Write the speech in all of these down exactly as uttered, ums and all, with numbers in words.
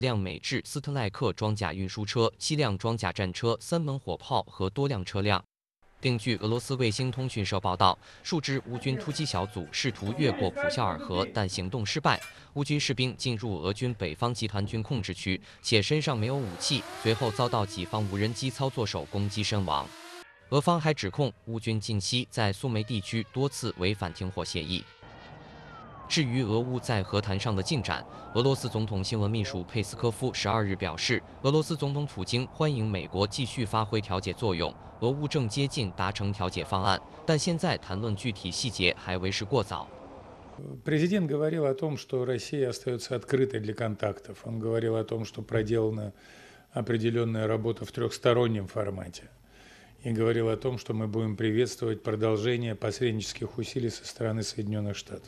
辆美制斯特赖克装甲运输车、七辆装甲战车、三门火炮和多辆车辆。并据俄罗斯卫星通讯社报道，数支乌军突击小组试图越过普肖尔河，但行动失败。乌军士兵进入俄军北方集团军控制区，且身上没有武器，随后遭到己方无人机操作手攻击身亡。俄方还指控乌军近期在苏梅地区多次违反停火协议。至于俄乌在和谈上的进展，俄罗斯总统新闻秘书佩斯科夫十二日表示，俄罗斯总统普京欢迎美国继续发挥调解作用，俄乌正接近达成调解方案，但现在谈论具体细节还为时过早。 Президент говорил о том, что Россия остается открытой для контактов. Он говорил о том, что проделана определенная работа в трехстороннем формате. И говорил о том, что мы будем приветствовать продолжение посреднических усилий со стороны Соединенных Штатов.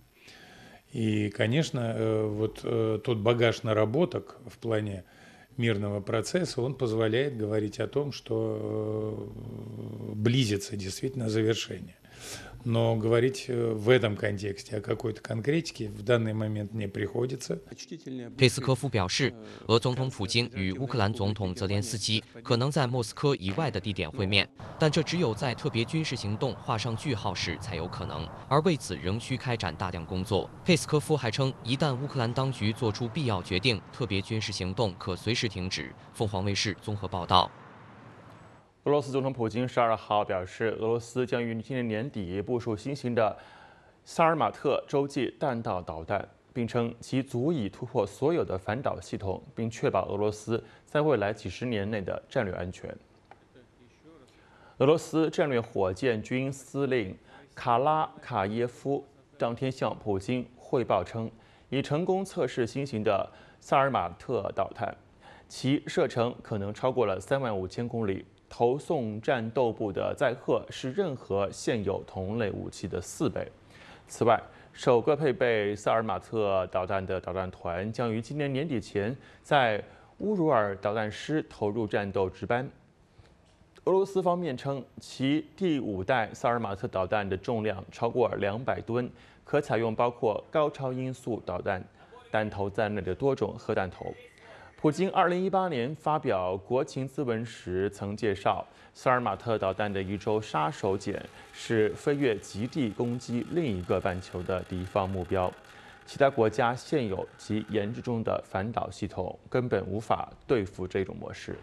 И, конечно, вот тот багаж наработок в плане мирного процесса, он позволяет говорить о том, что близится действительно завершение. Но говорить в этом контексте о какой-то конкретике в данный момент не приходится. 佩斯科夫表示，俄总统普京与乌克兰总统泽连斯基可能在莫斯科以外的地点会面，但这只有在特别军事行动画上句号时才有可能，而为此仍需开展大量工作。佩斯科夫还称，一旦乌克兰当局做出必要决定，特别军事行动可随时停止。凤凰卫视综合报道。 俄罗斯总统普京十二号表示，俄罗斯将于今年年底部署新型的萨尔马特洲际弹道导弹，并称其足以突破所有的反导系统，并确保俄罗斯在未来几十年内的战略安全。俄罗斯战略火箭军司令卡拉卡耶夫当天向普京汇报称，已成功测试新型的萨尔马特导弹，其射程可能超过了三万五千公里。 投送战斗部的载荷是任何现有同类武器的四倍。此外，首个配备萨尔马特导弹的导弹团将于今年年底前在乌鲁尔导弹师投入战斗值班。俄罗斯方面称，其第五代萨尔马特导弹的重量超过两百吨，可采用包括高超音速导弹弹头在内的多种核弹头。 普京二零一八年发表国情咨文时曾介绍，萨尔马特导弹的一周杀手锏是飞越极地攻击另一个半球的敌方目标。其他国家现有及研制中的反导系统根本无法对付这种模式。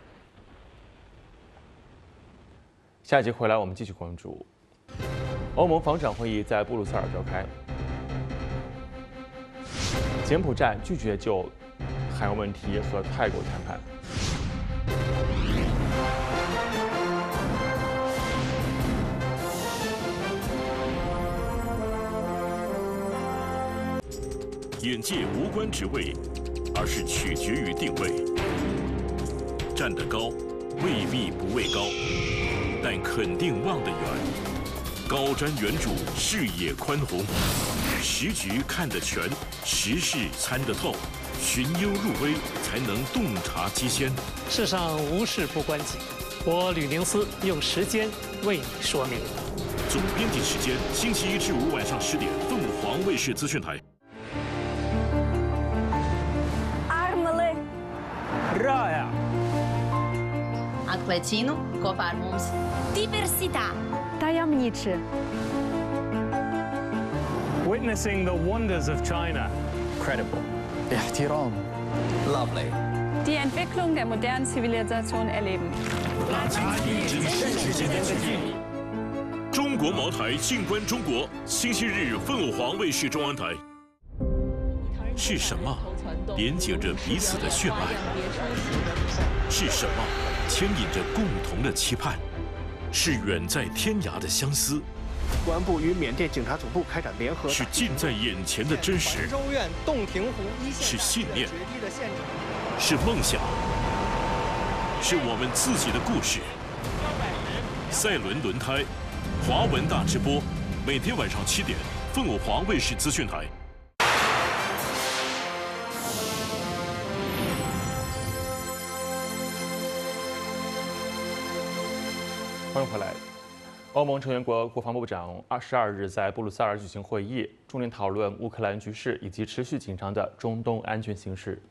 下一集回来，我们继续关注欧盟防长会议在布鲁塞尔召开，柬埔寨拒绝就 海洋问题和泰国谈判。 眼界无关职位，而是取决于定位。站得高，未必不畏高，但肯定望得远。高瞻远瞩，视野宽宏，时局看得全，时事参得透。 寻幽入微，才能洞察机先。 世上无事不关己，我吕宁思用时间为你说明。 总编辑时间：星期一至五晚上十点，凤凰卫视资讯台。 Armele. Raja. Atklēcinu kopā ar mums. Diversità. Tajemniczy. Witnessing the wonders of China. Credible. احترام. Lovely. Die Entwicklung der modernen Zivilisation erleben. 拉近与真实之间的距离。中国茅台，静观中国。星期日，凤凰卫视中央台。是什么连接着彼此的血脉？是什么牵引着共同的期盼？是远在天涯的相思。 公安部与缅甸警察总部开展联合， 是近在眼前的真实， 州院洞庭湖一线是信念，是梦想，是我们自己的故事。赛伦轮胎，华文大直播，每天晚上七点，凤凰卫视资讯台。 欢迎回来。 欧盟成员国国防部长二十二日在布鲁塞尔举行会议，重点讨论乌克兰局势以及持续紧张的中东安全形势。